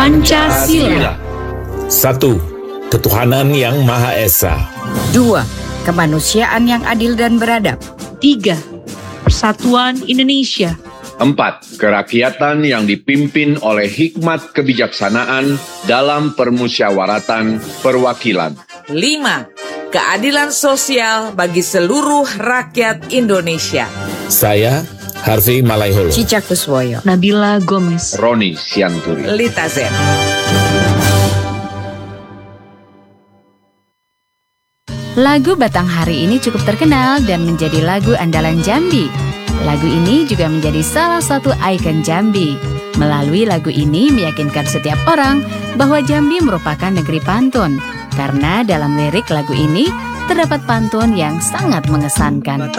Pancasila. 1. Ketuhanan yang Maha Esa. 2. Kemanusiaan yang adil dan beradab. 3. Persatuan Indonesia. 4. Kerakyatan yang dipimpin oleh hikmat kebijaksanaan dalam permusyawaratan perwakilan. 5. Keadilan sosial bagi seluruh rakyat Indonesia. Saya, Harvey Malaiholo. Cica Kuswoyo. Nabila Gomez. Roni Sianturi. Lita Zen. Lagu Batang Hari ini cukup terkenal dan menjadi lagu andalan Jambi. Lagu ini juga menjadi salah satu ikon Jambi. Melalui lagu ini meyakinkan setiap orang bahwa Jambi merupakan negeri pantun. Karena dalam lirik lagu ini terdapat pantun yang sangat mengesankan.